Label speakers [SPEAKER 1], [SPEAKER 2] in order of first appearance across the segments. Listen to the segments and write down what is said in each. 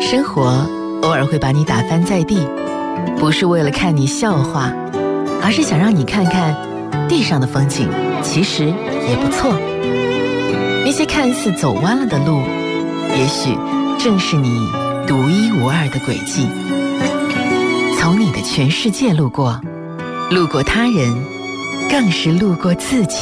[SPEAKER 1] 生活偶尔会把你打翻在地，不是为了看你笑话，而是想让你看看地上的风景其实也不错。那些看似走弯了的路，也许正是你独一无二的轨迹。从你的全世界路过，路过他人，更是路过自己。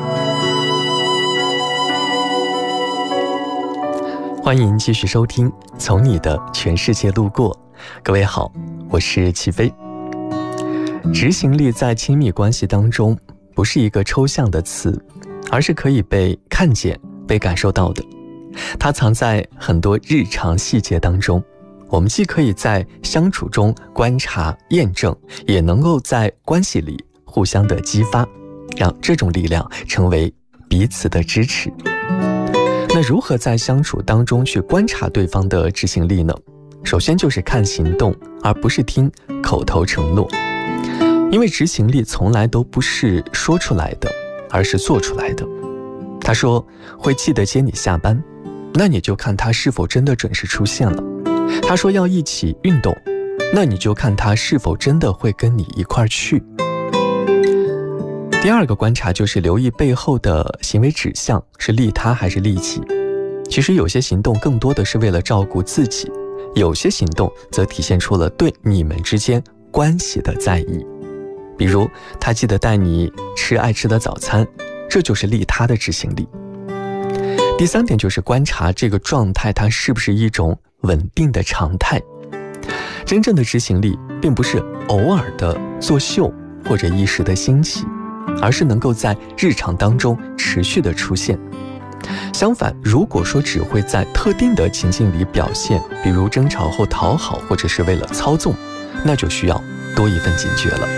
[SPEAKER 2] 欢迎继续收听《从你的全世界路过》。各位好，我是齐飞。执行力在亲密关系当中不是一个抽象的词，而是可以被看见、被感受到的。它藏在很多日常细节当中，我们既可以在相处中观察、验证，也能够在关系里互相的激发，让这种力量成为彼此的支持。那如何在相处当中去观察对方的执行力呢？首先就是看行动，而不是听口头承诺。因为执行力从来都不是说出来的，而是做出来的。他说会记得接你下班，那你就看他是否真的准时出现了。他说要一起运动，那你就看他是否真的会跟你一块儿去。第二个观察就是留意背后的行为指向是利他还是利己。其实有些行动更多的是为了照顾自己，有些行动则体现出了对你们之间关系的在意。比如他记得带你吃爱吃的早餐，这就是利他的执行力。第三点就是观察这个状态它是不是一种稳定的常态。真正的执行力并不是偶尔的作秀或者一时的兴起，而是能够在日常当中持续的出现。相反，如果说只会在特定的情境里表现，比如争吵后讨好，或者是为了操纵，那就需要多一份警觉了。